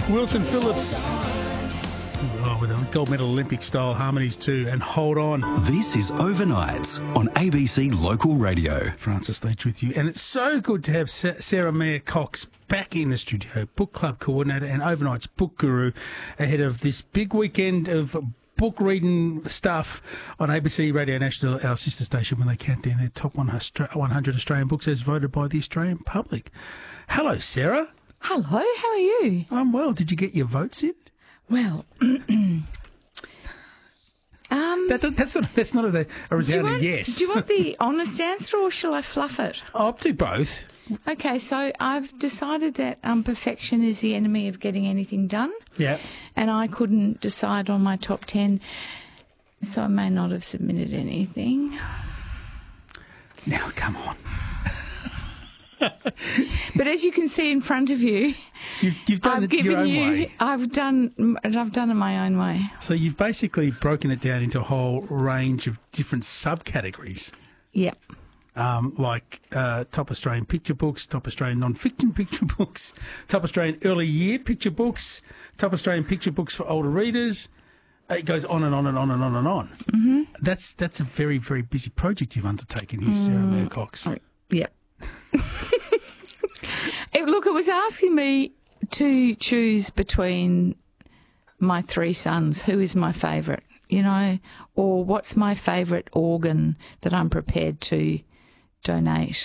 Wilson Phillips. Oh, with a gold medal Olympic style harmonies too. And hold on. This is Overnights on ABC Local Radio. Francis Leach with you. And it's so good to have Sarah Mayer Cox back in the studio, book club coordinator and Overnight's book guru, ahead of this big weekend of book reading stuff on ABC Radio National, our sister station, when they count down their top 100 Australian books as voted by the Australian public. Hello, Sarah. Hello, how are you? I'm well. Did you get your votes in? Well, that's not a resounding yes. Do you want the honest answer or shall I fluff it? I'll do both. Okay, so I've decided that perfection is the enemy of getting anything done. Yeah. And I couldn't decide on my top 10, so I may not have submitted anything. Now, come on. But as you can see in front of you, you've done it your own way. I've done it my own way. So you've basically broken it down into a whole range of different subcategories. Yep. Like top Australian picture books, top Australian non-fiction picture books, top Australian early year picture books, top Australian picture books for older readers. It goes on and on and on and on and on. Mm-hmm. That's a very, very busy project you've undertaken here, Sarah Mayer Cox. Yep. Look, it was asking me to choose between my three sons, who is my favourite, or what's my favourite organ that I'm prepared to donate.